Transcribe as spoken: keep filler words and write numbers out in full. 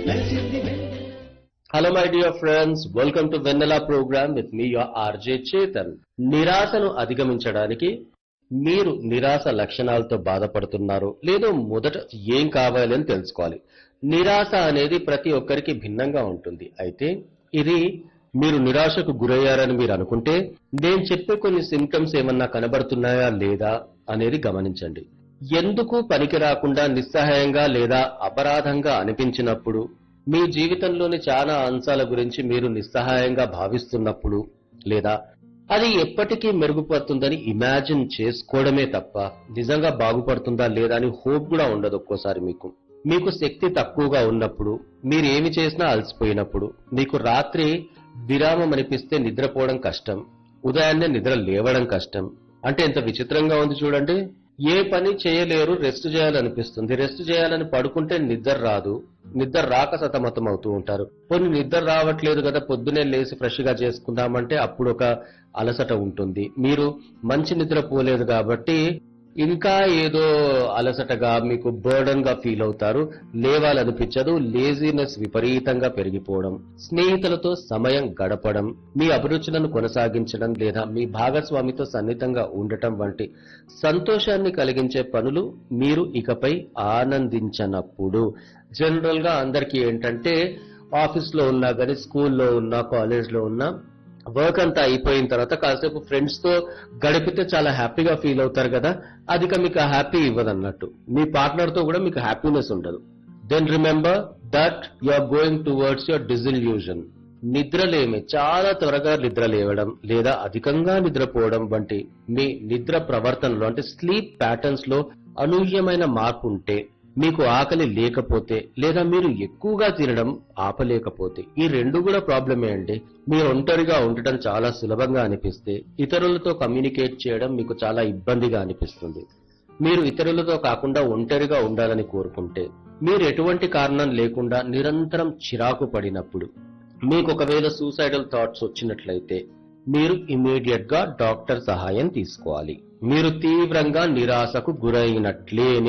Hello my dear friends, welcome to Vanilla program with me your R J Chetan. నిరాశను అధిగమించడానికి మీరు నిరాశ లక్షణాలతో బాధపడుతున్నారు లేదో మొదట ఏం కావాలి అని తెలుసుకోవాలి. నిరాశ అనేది ప్రతి ఒక్కరికి భిన్నంగా ఉంటుంది. అయితే ఇది మీరు నిరాశకు గురయ్యారని మీరు అనుకుంటే నేను చెప్పే కొన్ని సింప్టమ్స్ ఏమన్నా కనబడుతున్నాయా లేదా అనేది గమనించండి. ఎందుకు పనికి రాకుండా నిస్సహాయంగా లేదా అపరాధంగా అనిపించినప్పుడు, మీ జీవితంలోని చాలా అంశాల గురించి మీరు నిస్సహాయంగా భావిస్తున్నప్పుడు, లేదా అది ఎప్పటికీ మెరుగుపడుతుందని ఇమాజిన్ చేసుకోవడమే తప్ప నిజంగా బాగుపడుతుందా లేదా అని హోప్ కూడా ఉండదు ఒక్కోసారి మీకు. మీకు శక్తి తక్కువగా ఉన్నప్పుడు, మీరు ఏమి చేసినా అలసిపోయినప్పుడు, మీకు రాత్రి విరామం అనిపిస్తే నిద్రపోవడం కష్టం, ఉదయాన్నే నిద్ర లేవడం కష్టం. అంటే ఎంత విచిత్రంగా ఉంది చూడండి. ఏ పని చేయలేరు, రెస్ట్ చేయాలనిపిస్తుంది. రెస్ట్ చేయాలని పడుకుంటే నిద్ర రాదు, నిద్ర రాక సతమతం అవుతూ ఉంటారు. కొన్ని నిద్ర రావట్లేదు కదా, పొద్దునే లేసి ఫ్రెష్ గా చేసుకుందామంటే అప్పుడు ఒక అలసట ఉంటుంది. మీరు మంచి నిద్ర పోలేదు కాబట్టి ఇంకా ఏదో అలసటగా మీకు బర్డన్ గా ఫీల్ అవుతారు, లేవాలనిపించదు, లేజీనెస్ విపరీతంగా పెరిగిపోవడం, స్నేహితులతో సమయం గడపడం, మీ అభిరుచులను కొనసాగించడం లేదా మీ భాగస్వామితో సన్నిహితంగా ఉండటం వంటి సంతోషాన్ని కలిగించే పనులు మీరు ఇకపై ఆనందించనప్పుడు. జనరల్ గా అందరికీ ఏంటంటే ఆఫీస్ లో ఉన్నా కానీ, స్కూల్లో ఉన్నా, కాలేజ్ లో ఉన్నా వర్క్ అంతా అయిపోయిన తర్వాత కాసేపు ఫ్రెండ్స్ తో గడిపితే చాలా హ్యాపీగా ఫీల్ అవుతారు కదా, అది మీకు హ్యాపీ ఇవ్వదన్నట్టు. మీ పార్ట్నర్ తో కూడా మీకు హ్యాపీనెస్ ఉండదు. Then remember that you are going towards your డిసిల్యూజన్. నిద్రలేమి, చాలా త్వరగా నిద్ర లేవడం లేదా అధికంగా నిద్రపోవడం వంటి మీ నిద్ర ప్రవర్తనలో అంటే స్లీప్ ప్యాటర్న్స్ లో అనూహ్యమైన మార్పు ఉంటే, మీకు ఆకలి లేకపోతే లేదా మీరు ఎక్కువగా తినడం ఆపలేకపోతే, ఈ రెండు కూడా ప్రాబ్లమే అండి. మీరు ఒంటరిగా ఉండటం చాలా సులభంగా అనిపిస్తే, ఇతరులతో కమ్యూనికేట్ చేయడం మీకు చాలా ఇబ్బందిగా అనిపిస్తుంది. మీరు ఇతరులతో కాకుండా ఒంటరిగా ఉండాలని కోరుకుంటే, మీరు ఎటువంటి కారణం లేకుండా నిరంతరం చిరాకు పడినప్పుడు, మీకు ఒకవేళ సూసైడల్ థాట్స్ వచ్చినట్లయితే మీరు ఇమీడియట్ గా డాక్టర్ సహాయం తీసుకోవాలి. మీరు తీవ్రంగా నిరాశకు గురైనట్లే